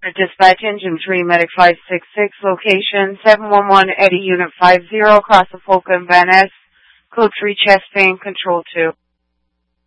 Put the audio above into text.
Dispatch Engine 3, Medic 566, location 711 Eddie, Unit 50, across the Polka and Van Ness, code 3 chest pain, control 2.